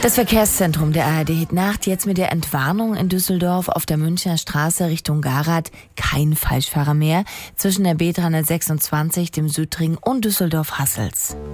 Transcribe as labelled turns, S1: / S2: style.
S1: Das Verkehrszentrum der ARD Hit Nacht jetzt mit der Entwarnung in Düsseldorf auf der Münchner Straße Richtung Garath. Kein Falschfahrer mehr zwischen der B326, dem Südring und Düsseldorf-Hassels.